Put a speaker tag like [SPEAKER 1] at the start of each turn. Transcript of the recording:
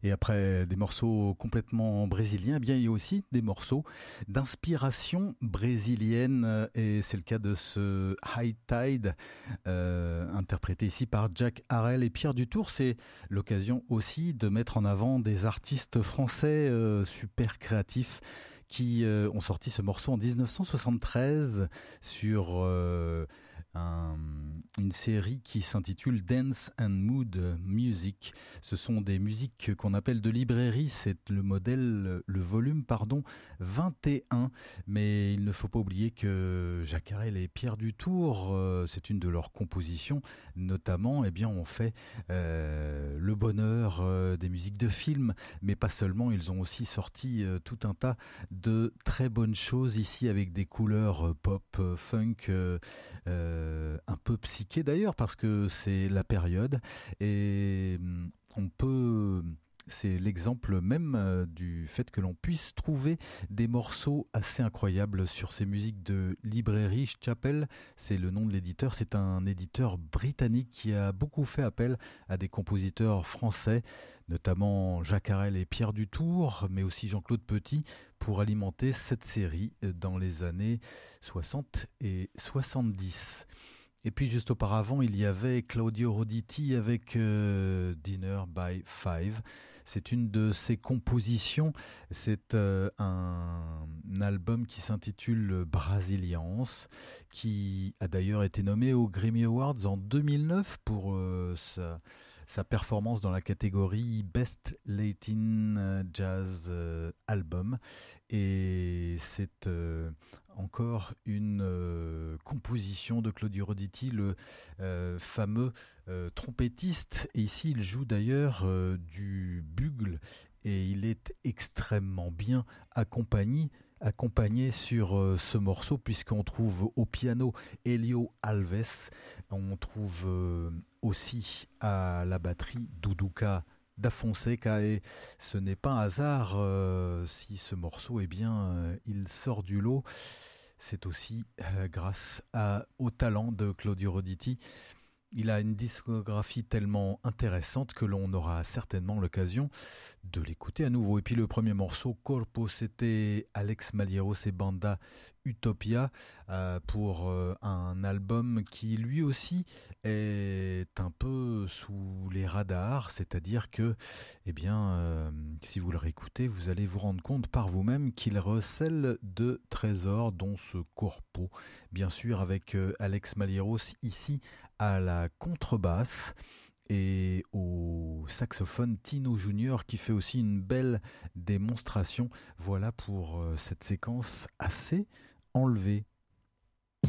[SPEAKER 1] Et après des morceaux complètement brésiliens, eh bien il y a aussi des morceaux d'inspiration brésilienne et c'est le cas de ce High Tide interprété ici par Jack Harrell et Pierre Dutour. C'est l'occasion aussi de mettre en avant des artistes français super créatifs qui ont sorti ce morceau en 1973 sur une série qui s'intitule Dance and Mood Music. Ce sont des musiques qu'on appelle de librairie, c'est le volume 21, mais il ne faut pas oublier que Jacques Harrell et Pierre Dutour, c'est une de leurs compositions, notamment, eh bien, on fait le bonheur des musiques de films, mais pas seulement, ils ont aussi sorti tout un tas de très bonnes choses ici avec des couleurs pop, funk, un peu psyché d'ailleurs parce que c'est la période et c'est l'exemple même du fait que l'on puisse trouver des morceaux assez incroyables sur ces musiques de librairie. Chappell, c'est le nom de l'éditeur. C'est un éditeur britannique qui a beaucoup fait appel à des compositeurs français, notamment Jacques Harrell et Pierre Dutour, mais aussi Jean-Claude Petit, pour alimenter cette série dans les années 60 et 70. Et puis juste auparavant, il y avait Claudio Roditi avec Dinner by Five. C'est une de ses compositions. C'est un album qui s'intitule Brasilians, qui a d'ailleurs été nommé aux Grammy Awards en 2009 pour sa performance dans la catégorie Best Latin Jazz Album. Et c'est encore une composition de Claudio Roditi, le fameux trompettiste. Et ici, il joue d'ailleurs du bugle et il est extrêmement bien accompagné sur ce morceau puisqu'on trouve au piano Elio Alves, on trouve aussi à la batterie Duduka da Fonseca et ce n'est pas un hasard si ce morceau il sort du lot. C'est aussi grâce au talent de Claudio Roditi. Il a une discographie tellement intéressante que l'on aura certainement l'occasion de l'écouter à nouveau. Et puis le premier morceau, Corpo, c'était Alex Malieros et Banda Utopia pour un album qui lui aussi est un peu sous les radars, c'est-à-dire que si vous le réécoutez, vous allez vous rendre compte par vous-même qu'il recèle de trésors, dont ce Corpo, bien sûr avec Alex Malieros ici à la contrebasse et au saxophone Tino Junior qui fait aussi une belle démonstration. Voilà pour cette séquence assez enlevée.